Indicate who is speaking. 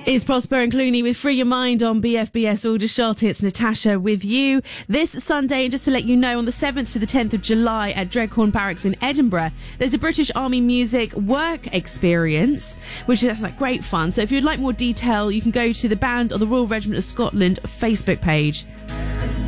Speaker 1: It's Prosper and Clooney with Free Your Mind on BFBS Aldershot. It's Natasha with you. This Sunday, just to let you know, on the 7th to the 10th of July at Dreghorn Barracks in Edinburgh, there's a British Army music work experience, which is like great fun. So if you'd like more detail, you can go to the Band of the Royal Regiment of Scotland Facebook page.